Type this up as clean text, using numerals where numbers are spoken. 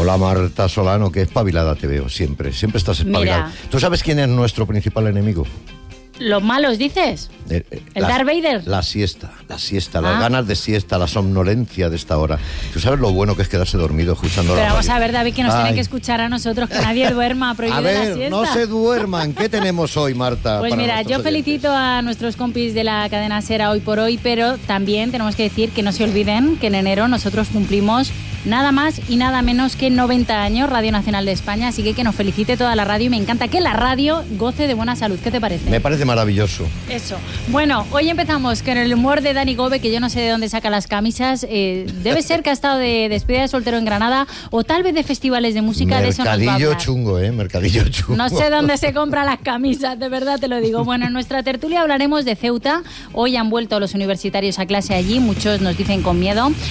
Hola Marta Solano, que espabilada te veo siempre estás espabilada. Mira. ¿Tú sabes quién es nuestro principal enemigo? ¿Los malos dices? ¿El Darth Vader? La siesta, las ganas de siesta, la somnolencia de esta hora. ¿Tú sabes lo bueno que es quedarse dormido escuchando la Pero vamos radio? a ver, David, que nos tiene que escuchar a nosotros, que nadie duerma, prohibida A la ver, siesta. no se duerman. ¿Qué tenemos hoy, Marta? Pues para mira, nuestros yo felicito oyentes? a nuestros compis de la cadena SER Hoy por Hoy, pero también tenemos que decir que no se olviden que en enero nosotros cumplimos nada más y nada menos que 90 años, Radio Nacional de España, así que nos felicite toda la radio y me encanta que la radio goce de buena salud. ¿Qué te parece? Me parece maravilloso. Eso. Bueno, hoy empezamos con el humor de Dani Gobe, que yo no sé de dónde saca las camisas. Debe ser que ha estado de despedida de soltero en Granada o tal vez de festivales de música. De eso nos va a Mercadillo hablar. chungo, mercadillo chungo. No sé dónde se compran las camisas, de verdad te lo digo. Bueno, en nuestra tertulia hablaremos de Ceuta. Hoy han vuelto los universitarios a clase allí, muchos nos dicen con miedo.